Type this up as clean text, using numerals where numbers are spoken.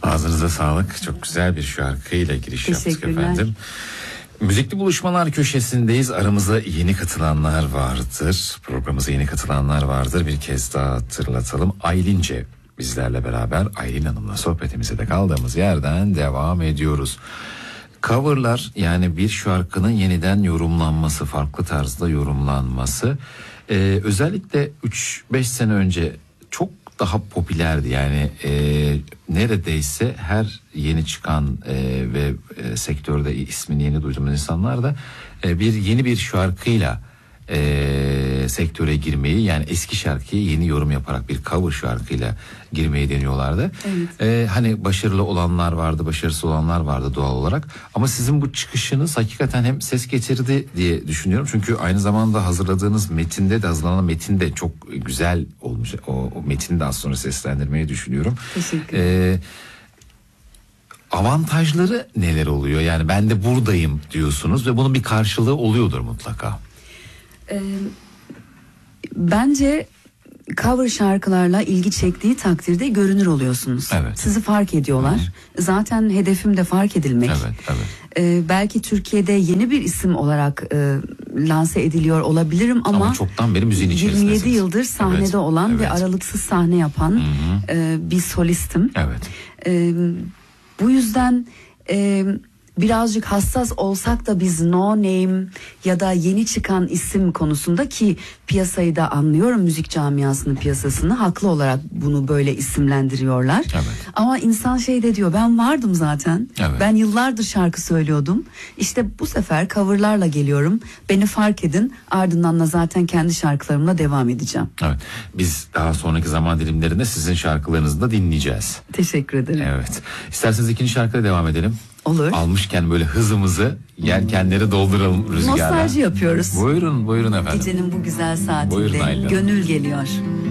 Ağzınıza sağlık. Çok güzel bir şarkıyla giriş yaptık efendim. Müzikli Buluşmalar köşesindeyiz. Aramıza yeni katılanlar vardır. Programımıza yeni katılanlar vardır. Bir kez daha hatırlatalım. Aylince bizlerle beraber. Aylin Hanım'la sohbetimize de kaldığımız yerden devam ediyoruz. Coverlar, yani bir şarkının yeniden yorumlanması, farklı tarzda yorumlanması. Özellikle 3-5 sene önce çok daha popülerdi. Yani neredeyse her yeni çıkan ve sektörde ismini yeni duyduğumuz insanlar da yeni bir şarkıyla sektöre girmeyi, yani eski şarkıyı yeni yorum yaparak bir cover şarkıyla girmeyi deniyorlardı. Evet. Hani başarılı olanlar vardı, başarısız olanlar vardı doğal olarak. Ama sizin bu çıkışınız hakikaten hem ses getirdi diye düşünüyorum. Çünkü aynı zamanda hazırladığınız hazırlanan metin de çok güzel olmuş. O metini de az sonra seslendirmeyi düşünüyorum. Teşekkür ederim. Avantajları neler oluyor? Yani ben de buradayım diyorsunuz ve bunun bir karşılığı oluyordur mutlaka. Bence cover şarkılarla ilgi çektiği takdirde görünür oluyorsunuz. Evet. Sizi fark ediyorlar. Hı. Zaten hedefim de fark edilmek. Evet. Belki Türkiye'de yeni bir isim olarak lanse ediliyor olabilirim ama çoktan beri müziğin içerisindesiniz. 27 yıldır sahnede olan ve aralıksız sahne yapan bir solistim. Evet. Bu yüzden birazcık hassas olsak da biz no name ya da yeni çıkan isim konusunda, ki piyasayı da anlıyorum, müzik camiasının piyasasını haklı olarak bunu böyle isimlendiriyorlar. Evet. Ama insan de diyor, ben vardım zaten. Evet. Ben yıllardır şarkı söylüyordum. İşte bu sefer coverlarla geliyorum. Beni fark edin. Ardından da zaten kendi şarkılarımla devam edeceğim. Evet. Biz daha sonraki zaman dilimlerinde sizin şarkılarınızı da dinleyeceğiz. Teşekkür ederim. Evet. İsterseniz ikinci şarkıyla devam edelim. Olur. Almışken böyle hızımızı, yelkenleri dolduralım rüzgarla. Nostalji yapıyoruz. Buyurun efendim. Gecenin bu güzel Buyurun saatinde Aylin. gönül geliyor.